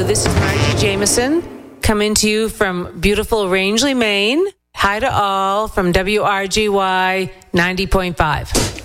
This is Margie Jameson coming to you from beautiful Rangeley, Maine. Hi to all from WRGY 90.5.